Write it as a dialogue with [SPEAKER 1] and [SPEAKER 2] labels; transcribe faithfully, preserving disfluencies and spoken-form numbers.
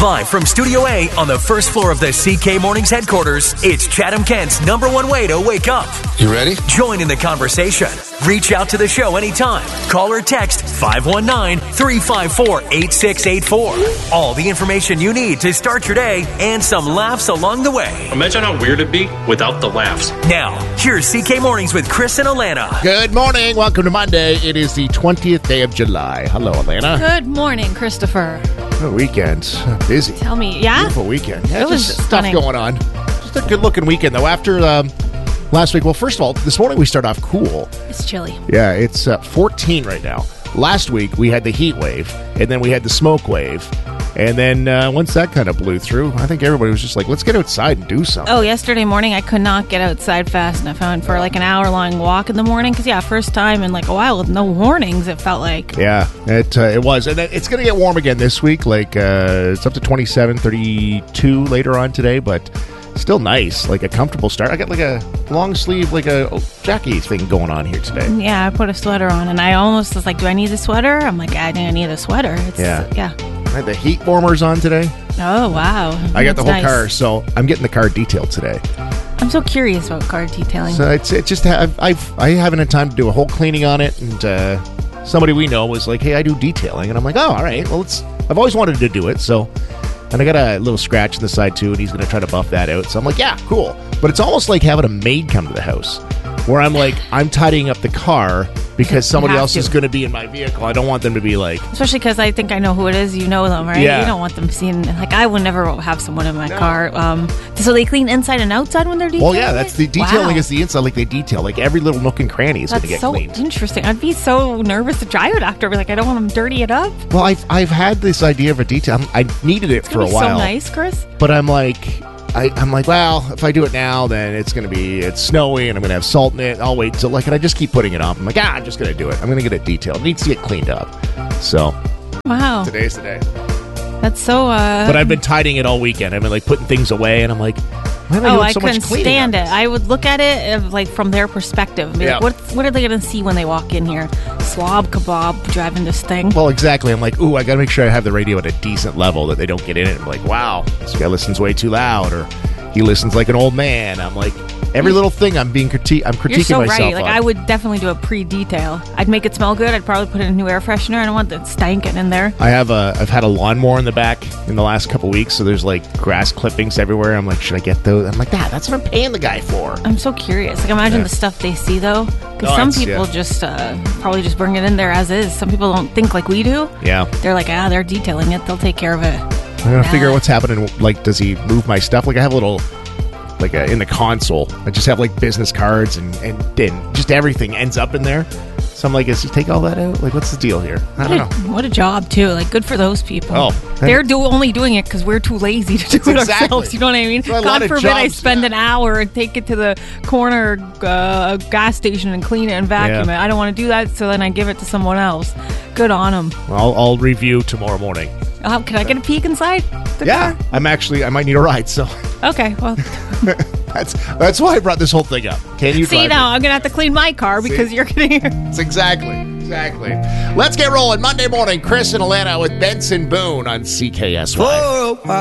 [SPEAKER 1] Live from Studio A on the first floor of the C K Mornings headquarters, it's Chatham Kent's number one way to wake up.
[SPEAKER 2] You ready?
[SPEAKER 1] Join in the conversation. Reach out to the show anytime. Call or text five one nine, three five four, eight six eight four. All the information you need to start your day and some laughs along the way.
[SPEAKER 3] Imagine how weird it'd be without the laughs.
[SPEAKER 1] Now, here's C K Mornings with Chris and Alana.
[SPEAKER 4] Good morning. Welcome to Monday. It is the twentieth day of July. Hello, Alana.
[SPEAKER 5] Good morning, Christopher.
[SPEAKER 4] Good weekend. Busy.
[SPEAKER 5] Tell me, yeah?
[SPEAKER 4] Beautiful weekend. Yeah,
[SPEAKER 5] It was
[SPEAKER 4] just stuff
[SPEAKER 5] stunning.
[SPEAKER 4] going on. Just a good-looking weekend, though. After um, last week, well, first of all, this morning we start off cool.
[SPEAKER 5] It's chilly.
[SPEAKER 4] Yeah, it's uh, fourteen right now. Last week we had the heat wave, and then we had the smoke wave. And then uh, once that kind of blew through, I think everybody was just like, let's get outside and do something.
[SPEAKER 5] Oh, yesterday morning I could not get outside fast enough. I went for like an hour-long walk in the morning because, yeah, first time in like a while with no warnings, it felt like.
[SPEAKER 4] Yeah, it uh, it was. And then it's going to get warm again this week. Like, uh, it's up to twenty-seven, thirty-two later on today, but still nice. Like a comfortable start. I got like a long sleeve, like a oh, Jackie thing going on here today.
[SPEAKER 5] Yeah, I put a sweater on, and I almost was like, do I need a sweater? I'm like, I think I need a sweater. It's,
[SPEAKER 4] Yeah.
[SPEAKER 5] Yeah.
[SPEAKER 4] I had the heat warmers on today.
[SPEAKER 5] Oh, wow.
[SPEAKER 4] I got the
[SPEAKER 5] That's
[SPEAKER 4] whole
[SPEAKER 5] nice.
[SPEAKER 4] car, so I'm getting the car detailed today.
[SPEAKER 5] I'm so curious about car detailing.
[SPEAKER 4] So it's it just I've, I've I haven't had time to do a whole cleaning on it, and uh, somebody we know was like, "Hey, I do detailing," and I'm like, "Oh, all right. Well, it's I've always wanted to do it." So, and I got a little scratch in the side too, and he's going to try to buff that out. So I'm like, "Yeah, cool." But it's almost like having a maid come to the house, where I'm like, I'm tidying up the car because somebody
[SPEAKER 5] have
[SPEAKER 4] else
[SPEAKER 5] to.
[SPEAKER 4] is going to be in my vehicle. I don't want them to be like,
[SPEAKER 5] Especially because I think I know who it is. You know them, right?
[SPEAKER 4] Yeah.
[SPEAKER 5] You don't want them seeing. Like, I would never have someone in my car. Um, so they clean inside and outside when they're detailing.
[SPEAKER 4] "Well, yeah, that's the
[SPEAKER 5] it?
[SPEAKER 4] detailing
[SPEAKER 5] Wow.
[SPEAKER 4] is the inside. Like they detail, like every little nook and cranny is going to
[SPEAKER 5] That's
[SPEAKER 4] get
[SPEAKER 5] so
[SPEAKER 4] cleaned."
[SPEAKER 5] interesting. I'd be so nervous to drive it after. I'd be like, I don't want them to dirty it up.
[SPEAKER 4] Well, I've I've had this idea of a detail. I needed it
[SPEAKER 5] It's
[SPEAKER 4] for a
[SPEAKER 5] gonna be
[SPEAKER 4] while.
[SPEAKER 5] so nice, Chris.
[SPEAKER 4] But I'm like, I, I'm like, well, if I do it now, then it's going to be, it's snowy and I'm going to have salt in it. I'll wait till, like, and I just keep putting it off. I'm like, ah, I'm just going to do it. I'm going to get it detailed. It needs to get cleaned up. So
[SPEAKER 5] Wow,
[SPEAKER 4] today's the day.
[SPEAKER 5] that's so. Uh,
[SPEAKER 4] But I've been tidying it all weekend. I've been, like, putting things away, and I'm like, why am I
[SPEAKER 5] oh,
[SPEAKER 4] doing
[SPEAKER 5] I
[SPEAKER 4] so
[SPEAKER 5] couldn't
[SPEAKER 4] much cleaning
[SPEAKER 5] stand
[SPEAKER 4] on
[SPEAKER 5] it.
[SPEAKER 4] this?
[SPEAKER 5] I would look at it uh, like from their perspective. And be
[SPEAKER 4] Yeah.
[SPEAKER 5] like, what what are they going to see when they walk in here? Slob kebab driving this thing.
[SPEAKER 4] Well, exactly. I'm like, ooh, I got to make sure I have the radio at a decent level that they don't get in it. I'm like, wow, this guy listens way too loud, or he listens like an old man. I'm like, every little thing I'm being criti- I'm critiquing
[SPEAKER 5] You're so
[SPEAKER 4] myself
[SPEAKER 5] right. Like
[SPEAKER 4] on.
[SPEAKER 5] I would definitely do a pre-detail. I'd make it smell good. I'd probably put in a new air freshener. I don't want that stankin' in there.
[SPEAKER 4] I have a, I've had a lawnmower in the back in the last couple weeks, so there's like grass clippings everywhere. I'm like, should I get those? I'm like, that. That's what I'm paying the guy for.
[SPEAKER 5] I'm so curious. Like, imagine
[SPEAKER 4] Yeah.
[SPEAKER 5] the stuff they see, though. Because
[SPEAKER 4] Oh,
[SPEAKER 5] some
[SPEAKER 4] it's-
[SPEAKER 5] people
[SPEAKER 4] yeah.
[SPEAKER 5] just uh, probably just bring it in there as is. Some people don't think like we do.
[SPEAKER 4] Yeah,
[SPEAKER 5] They're like, ah, they're detailing it. They'll take care of it.
[SPEAKER 4] I'm gonna figure out what's happening. Like, does he move my stuff? Like, I have a little, like a, in the console, I just have like business cards and and, and just everything ends up in there. So I'm like, is he take all that out? Like, what's the deal here? I
[SPEAKER 5] What
[SPEAKER 4] don't
[SPEAKER 5] a,
[SPEAKER 4] know.
[SPEAKER 5] what a job, too. Like, good for those people.
[SPEAKER 4] Oh,
[SPEAKER 5] They're do, only doing it because we're too lazy to do it
[SPEAKER 4] Exactly.
[SPEAKER 5] ourselves. You know what I mean?
[SPEAKER 4] So a lot
[SPEAKER 5] God
[SPEAKER 4] of
[SPEAKER 5] forbid I
[SPEAKER 4] jobs,
[SPEAKER 5] spend
[SPEAKER 4] yeah.
[SPEAKER 5] an hour and take it to the corner uh, gas station and clean it and vacuum
[SPEAKER 4] Yeah.
[SPEAKER 5] it. I don't want to do that, so then I give it to someone else. Good on them.
[SPEAKER 4] I'll, I'll review tomorrow morning.
[SPEAKER 5] Oh, can I get a peek inside the
[SPEAKER 4] Yeah,
[SPEAKER 5] car?
[SPEAKER 4] I'm actually, I might need a ride. So
[SPEAKER 5] Okay, well,
[SPEAKER 4] that's that's why I brought this whole thing up. Can you
[SPEAKER 5] see
[SPEAKER 4] drive
[SPEAKER 5] now,
[SPEAKER 4] me?
[SPEAKER 5] I'm going to have to clean my car because
[SPEAKER 4] See?
[SPEAKER 5] you're going to...
[SPEAKER 4] It's exactly, exactly. Let's get rolling. Monday morning, Chris and Alana with Benson Boone on C K S Y.